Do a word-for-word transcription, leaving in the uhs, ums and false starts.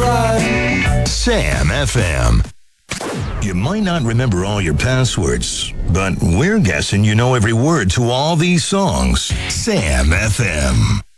right. Sam F M. You might not remember all your passwords, but we're guessing you know every word to all these songs. Sam F M.